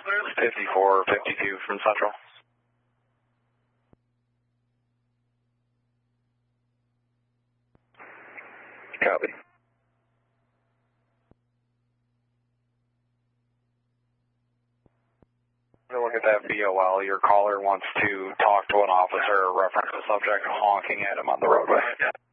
5452 from Central. Copy. Look at that VOL. Your caller wants to talk to an officer, reference the subject honking at him on the roadway.